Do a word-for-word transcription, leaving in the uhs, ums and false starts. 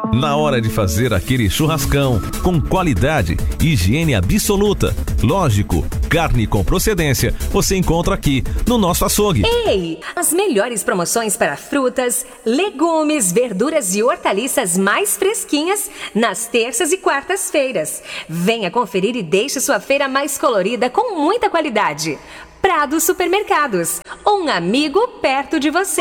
Na hora de fazer aquele churrascão, com qualidade e higiene absoluta. Lógico, carne com procedência, você encontra aqui no nosso açougue. Ei, as melhores promoções para frutas, legumes, verduras e hortaliças mais fresquinhas nas terças e quartas-feiras. Venha conferir e deixe sua feira mais colorida com muita qualidade. Prado Supermercados, um amigo perto de você.